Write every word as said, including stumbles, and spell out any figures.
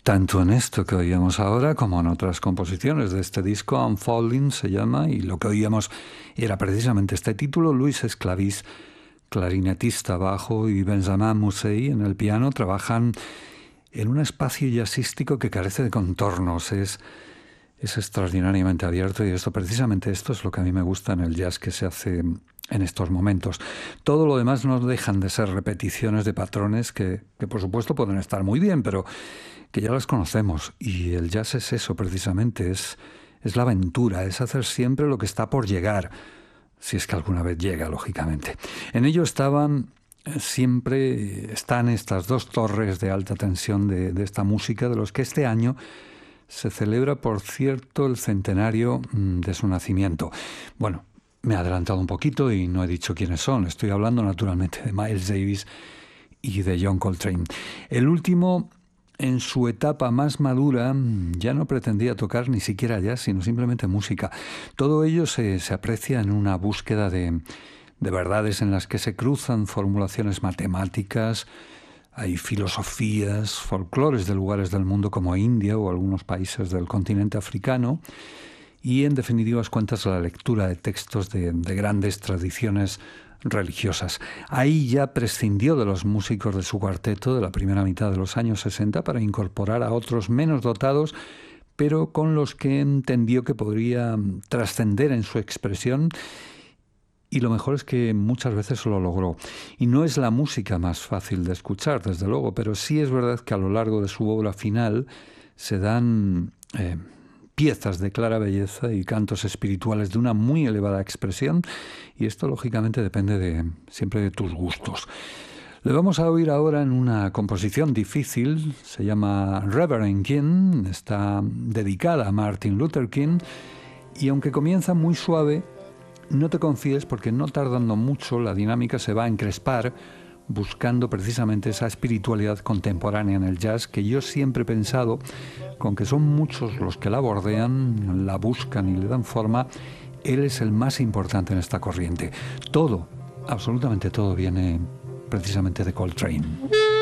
Tanto en esto que oíamos ahora como en otras composiciones de este disco, Unfolding se llama, y lo que oíamos era precisamente este título. Luis Esclavis, clarinetista bajo, y Benjamin Musset en el piano trabajan en un espacio jazzístico que carece de contornos, es, es extraordinariamente abierto, y esto precisamente esto es lo que a mí me gusta en el jazz que se hace en estos momentos. Todo lo demás no dejan de ser repeticiones de patrones que, que por supuesto pueden estar muy bien, pero que ya las conocemos, y el jazz es eso precisamente, es, es la aventura, es hacer siempre lo que está por llegar, si es que alguna vez llega, lógicamente. En ello estaban, siempre están estas dos torres de alta tensión de, de esta música, de los que este año se celebra, por cierto, el centenario de su nacimiento. Bueno, me he adelantado un poquito y no he dicho quiénes son. Estoy hablando naturalmente de Miles Davis y de John Coltrane. El último, en su etapa más madura, ya no pretendía tocar ni siquiera jazz, sino simplemente música. Todo ello se, se aprecia en una búsqueda de, de verdades en las que se cruzan formulaciones matemáticas, hay filosofías, folclores de lugares del mundo como India o algunos países del continente africano, y en definitivas cuentas la lectura de textos de, de grandes tradiciones religiosas. Ahí ya prescindió de los músicos de su cuarteto de la primera mitad de los años sesenta para incorporar a otros menos dotados, pero con los que entendió que podría trascender en su expresión, y lo mejor es que muchas veces lo logró. Y no es la música más fácil de escuchar, desde luego, pero sí es verdad que a lo largo de su obra final se dan Eh, piezas de clara belleza y cantos espirituales de una muy elevada expresión, y esto lógicamente depende de, siempre de tus gustos. Le vamos a oír ahora en una composición difícil, se llama Reverend King, está dedicada a Martin Luther King, y aunque comienza muy suave, no te confíes porque no tardando mucho la dinámica se va a encrespar, buscando precisamente esa espiritualidad contemporánea en el jazz que yo siempre he pensado, con que son muchos los que la bordean, la buscan y le dan forma, él es el más importante en esta corriente. Todo, absolutamente todo, viene precisamente de Coltrane.